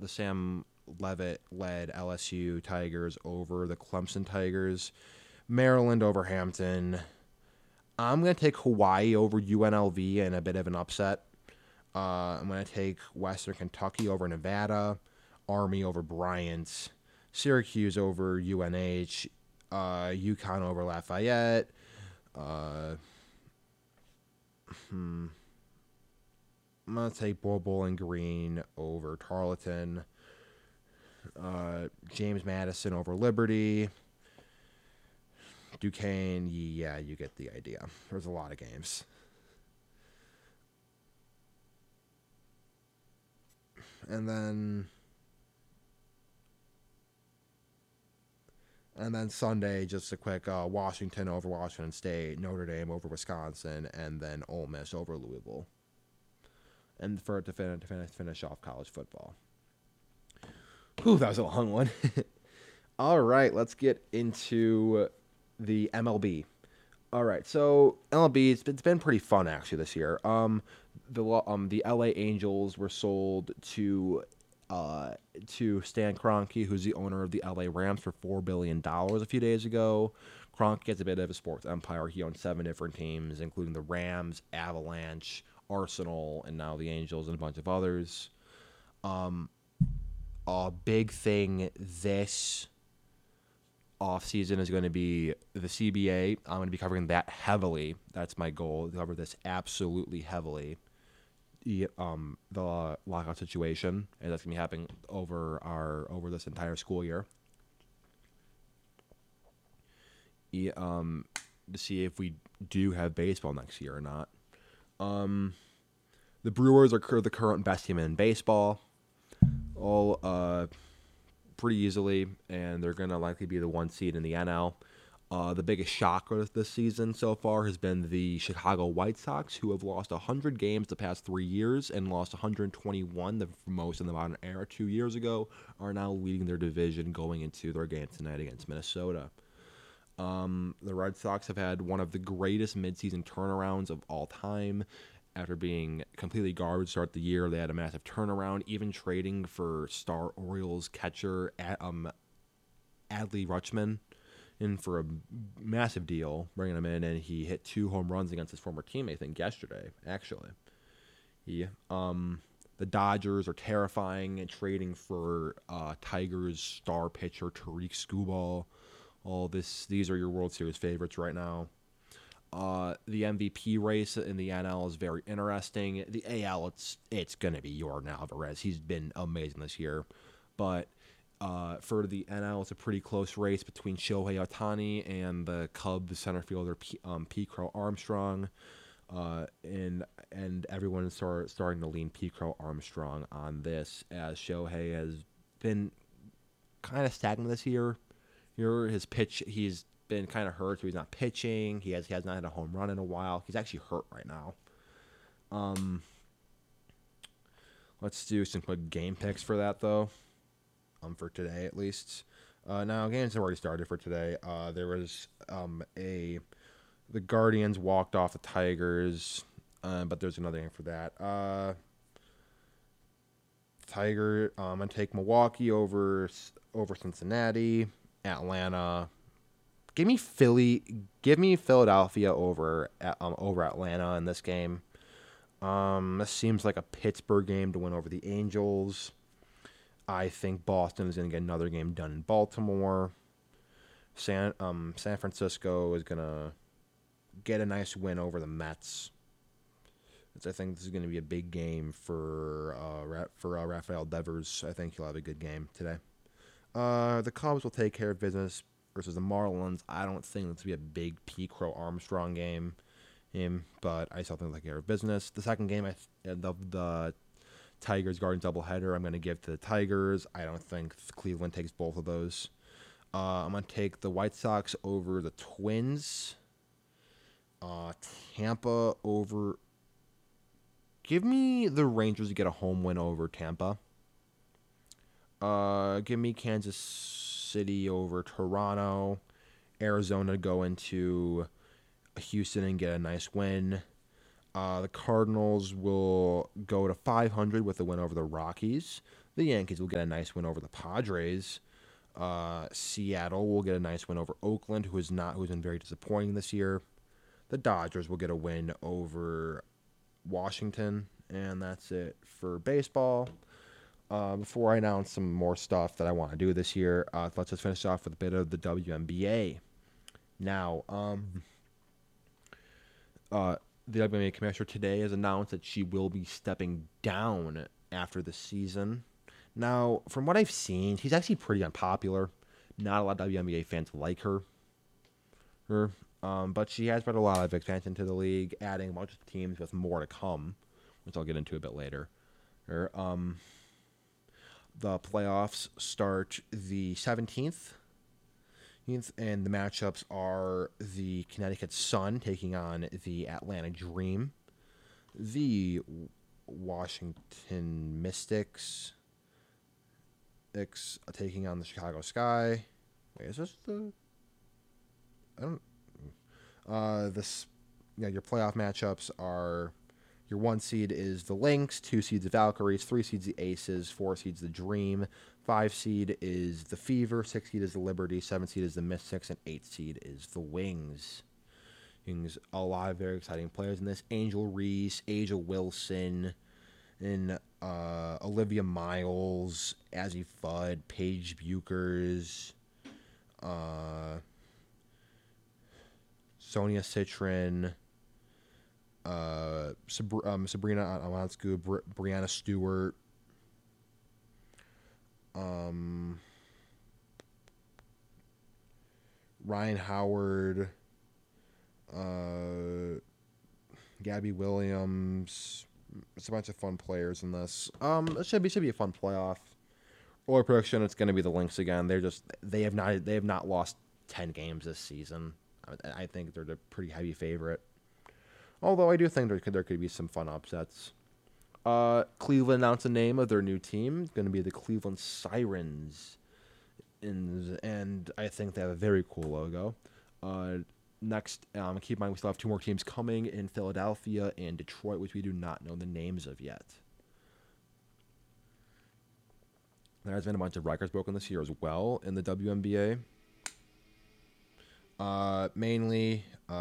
the Sam Levitt-led LSU Tigers over the Clemson Tigers. Maryland over Hampton. I'm going to take Hawaii over UNLV in a bit of an upset. I'm going to take Western Kentucky over Nevada. Army over Bryant. Syracuse over UNH. UConn over Lafayette. I'm going to take Bowling Green over Tarleton. James Madison over Liberty. Duquesne, yeah, you get the idea. There's a lot of games. And then Sunday, just a quick Washington over Washington State, Notre Dame over Wisconsin, and then Ole Miss over Louisville. And for it to finish off college football. Whew, that was a long one. All right, let's get into the MLB. All right, so MLB, it's been pretty fun actually this year. The LA Angels were sold to Stan Kroenke, who's the owner of the LA Rams, for $4 billion a few days ago. Kroenke is a bit of a sports empire. He owns 7 different teams, including the Rams, Avalanche, Arsenal, and now the Angels and a bunch of others. A big thing this offseason is going to be the CBA. I'm going to be covering that heavily. That's my goal, to cover this absolutely heavily. The lockout situation, and that's going to be happening over this entire school year. To see if we do have baseball next year or not. The Brewers are the current best team in baseball, all pretty easily, and they're going to likely be the 1 seed in the NL. The biggest shocker this season so far has been the Chicago White Sox, who have lost 100 games the past 3 years and lost 121, the most in the modern era 2 years ago, are now leading their division going into their game tonight against Minnesota. The Red Sox have had one of the greatest midseason turnarounds of all time. After being completely garbage to start the year, they had a massive turnaround, even trading for star Orioles catcher Adley Rutschman in for a massive deal, bringing him in, and he hit 2 home runs against his former team, I think, yesterday, actually. The Dodgers are terrifying and trading for Tigers star pitcher Tariq Skubal. These are your World Series favorites right now. The MVP race in the NL is very interesting. The AL, it's going to be Yordan Alvarez. He's been amazing this year. But for the NL, it's a pretty close race between Shohei Ohtani and the Cubs center fielder Pete Crow Armstrong. And everyone is starting to lean Pete Crow Armstrong on this, as Shohei has been kind of stagnant this year. His pitch, he's been kind of hurt, so he's not pitching. He has not had a home run in a while. He's actually hurt right now. Let's do some quick game picks for that, though. For today, at least. Now, games have already started for today. There was the Guardians walked off the Tigers, but there's another game for that. I'm gonna take Milwaukee over Cincinnati. Atlanta. Give me Philadelphia over Atlanta in this game. This seems like a Pittsburgh game to win over the Angels. I think Boston is going to get another game done in Baltimore. San Francisco is going to get a nice win over the Mets. I think this is going to be a big game for Rafael Devers. I think he'll have a good game today. The Cubs will take care of business versus the Marlins. I don't think this will be a big Pete Crow Armstrong game, but I still think they'll take care of business. The second game, the Tigers Guardians doubleheader, I'm going to give to the Tigers. I don't think Cleveland takes both of those. I'm going to take the White Sox over the Twins. Tampa over. Give me the Rangers to get a home win over Tampa. Give me Kansas City over Toronto. Arizona to go into Houston and get a nice win. The Cardinals will go to 500 with a win over the Rockies. The Yankees will get a nice win over the Padres. Seattle will get a nice win over Oakland, who's been very disappointing this year. The Dodgers will get a win over Washington, and that's it for baseball. Before I announce some more stuff that I want to do this year, let's just finish off with a bit of the WNBA. Now, the WNBA commissioner today has announced that she will be stepping down after the season. Now, from what I've seen, she's actually pretty unpopular. Not a lot of WNBA fans like her. But she has brought a lot of expansion to the league, adding a bunch of teams with more to come, which I'll get into a bit later. The playoffs start the 17th, and the matchups are the Connecticut Sun taking on the Atlanta Dream, the Washington Mystics taking on the Chicago Sky. Wait, is this the? I don't. Your playoff matchups are your 1 seed is the Lynx, 2 seeds the Valkyries, 3 seeds the Aces, 4 seeds the Dream, 5 seed is the Fever, 6 seed is the Liberty, 7 seed is the Mystics, and 8 seed is the Wings. A lot of very exciting players in this. Angel Reese, Asia Wilson, and Olivia Miles, Azzy Fudd, Paige Buchers, Sonia Citron, Sabrina Amansku, Brianna Stewart, Ryan Howard, Gabby Williams. It's a bunch of fun players in this. It should be a fun playoff. Early prediction, it's going to be the Lynx again. They have not lost 10 games this season. I think they're the pretty heavy favorite. Although I do think there could be some fun upsets. Cleveland announced the name of their new team. It's going to be the Cleveland Sirens. And I think they have a very cool logo. Next, keep in mind we still have 2 more teams coming in Philadelphia and Detroit, which we do not know the names of yet. There has been a bunch of records broken this year as well in the WNBA. Mainly,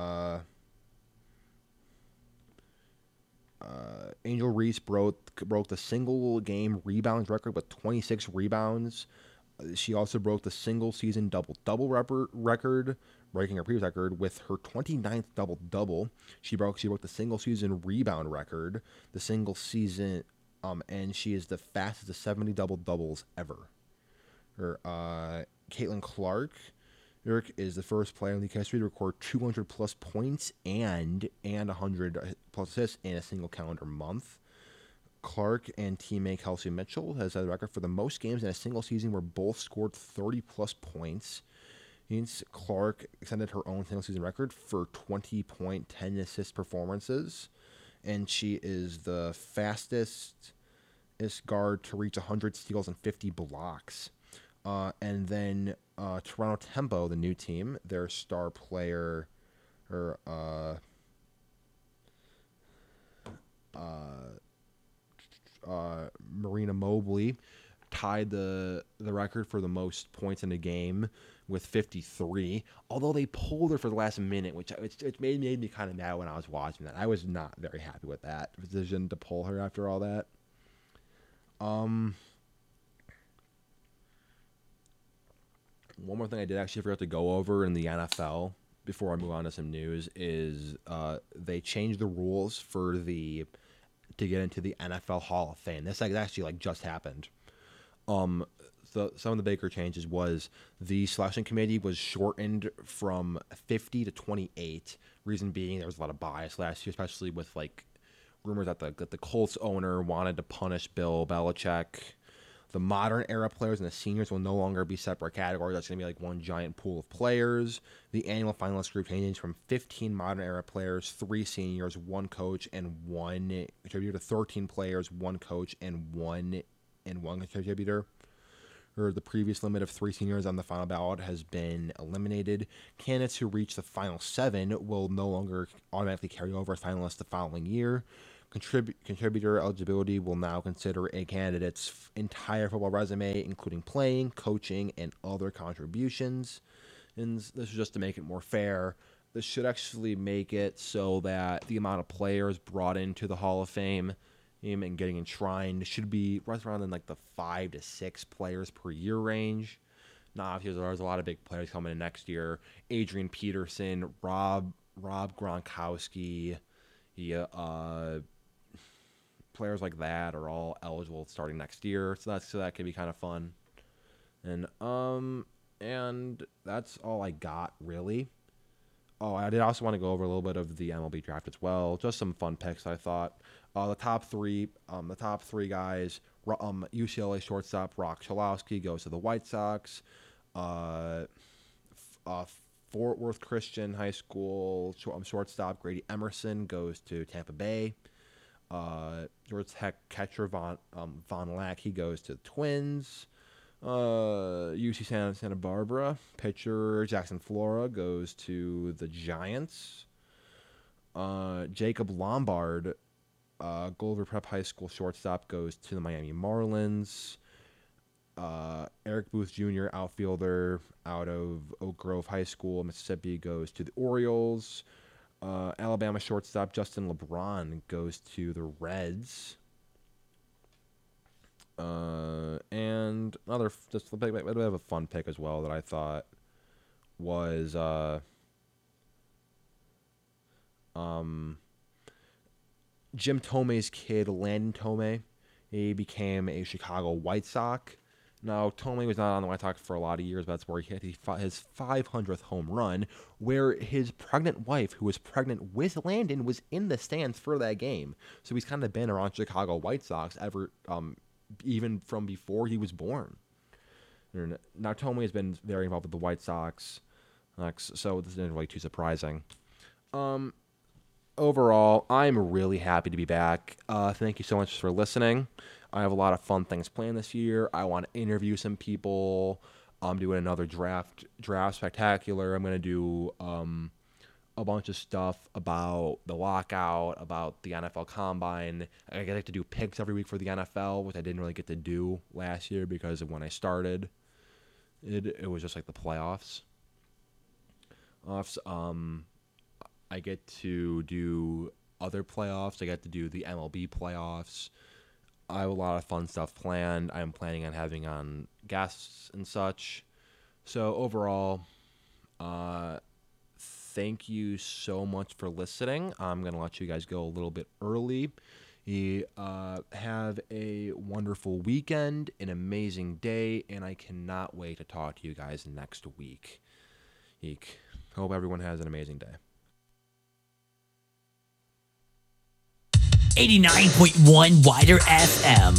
Angel Reese broke the single game rebounds record with 26 rebounds. She also broke the single season double record, breaking her previous record with her 29th double. She broke the single season rebound record, the single season, and she is the fastest to 70 doubles ever. Caitlin Clark is the first player in the history to record 200 plus points and 100 plus assists in a single calendar month. Clark and teammate Kelsey Mitchell has had a record for the most games in a single season where both scored 30 plus points. Clark extended her own single season record for 20-point, 10 assist performances, and she is the fastest guard to reach 100 steals and 50 blocks. And then Toronto Tempo, the new team, their star player, Marina Mobley, tied the record for the most points in a game with 53. Although they pulled her for the last minute, which it made me kind of mad when I was watching that. I was not very happy with that decision to pull her after all that. One more thing I did actually forget to go over in the NFL before I move on to some news is they changed the rules to get into the NFL Hall of Fame. This actually just happened. So some of the bigger changes was the selection committee was shortened from 50 to 28. Reason being there was a lot of bias last year, especially with rumors that the Colts owner wanted to punish Bill Belichick. The modern era players and the seniors will no longer be separate categories. That's going to be one giant pool of players. The annual finalist group changes from 15 modern era players, 3 seniors, 1 coach, and 1 contributor to 13 players, 1 coach, and one contributor. or the previous limit of 3 seniors on the final ballot has been eliminated. Candidates who reach the final 7 will no longer automatically carry over as finalists the following year. Contributor eligibility will now consider a candidate's entire football resume, including playing, coaching, and other contributions. And this is just to make it more fair. This should actually make it so that the amount of players brought into the Hall of Fame and getting enshrined should be right around in like the 5 to 6 players per year range. Now, obviously, there's a lot of big players coming in next year. Adrian Peterson, Rob Gronkowski, players like that are all eligible starting next year, so that could be kind of fun. And that's all I got, really. Oh, I did also want to go over a little bit of the MLB draft as well. Just some fun picks, I thought. The top three guys. UCLA shortstop Rock Chalowski goes to the White Sox. Fort Worth Christian High School shortstop Grady Emerson goes to Tampa Bay. Georgia Tech catcher Von Lack, he goes to the Twins. UC Santa Barbara pitcher Jackson Flora goes to the Giants. Jacob Lombard, Gulliver Prep High School shortstop, goes to the Miami Marlins. Eric Booth Jr., outfielder out of Oak Grove High School, Mississippi, goes to the Orioles. Alabama shortstop Justin LeBron goes to the Reds. And another just a bit of a fun pick as well that I thought was Jim Thome's kid, Landon Thome. He became a Chicago White Sox. Now, Thome was not on the White Sox for a lot of years, but that's where he hit his 500th home run, where his pregnant wife, who was pregnant with Landon, was in the stands for that game. So he's kind of been around Chicago White Sox even from before he was born. Now, Thome has been very involved with the White Sox, so this isn't really too surprising. Overall, I'm really happy to be back. Thank you so much for listening. I have a lot of fun things planned this year. I want to interview some people. I'm doing another draft spectacular. I'm going to do a bunch of stuff about the lockout, about the NFL Combine. I get to do picks every week for the NFL, which I didn't really get to do last year because of when I started. It was just like the playoffs. I get to do other playoffs. I get to do the MLB playoffs. I have a lot of fun stuff planned. I'm planning on having on guests and such. So overall, thank you so much for listening. I'm going to let you guys go a little bit early. Have a wonderful weekend, an amazing day, and I cannot wait to talk to you guys next week. Hope everyone has an amazing day. 89.1 Wider FM,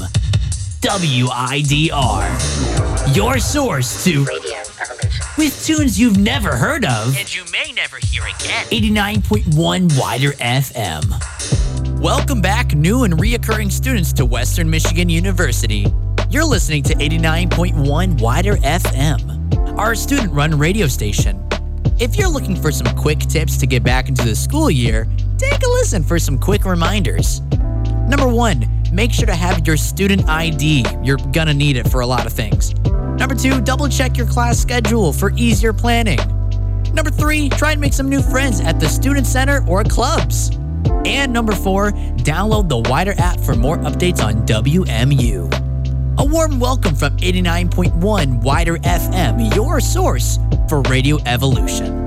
WIDR, your source to radio evolution, with tunes you've never heard of and you may never hear again. 89.1 Wider FM. Welcome back, new and reoccurring students to Western Michigan University. You're listening to 89.1 Wider FM, our student-run radio station. If you're looking for some quick tips to get back into the school year, take a listen for some quick reminders. Number 1, make sure to have your student ID. You're gonna need it for a lot of things. Number 2, double check your class schedule for easier planning. Number 3, try and make some new friends at the student center or clubs. And number 4, download the Wider app for more updates on WMU. A warm welcome from 89.1 Wider FM, your source for radio evolution.